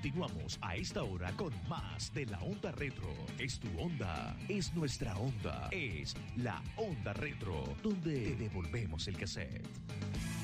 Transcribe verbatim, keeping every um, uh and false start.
Continuamos a esta hora con más de la Onda Retro. Es tu onda, es nuestra onda, es la Onda Retro, donde te devolvemos el cassette.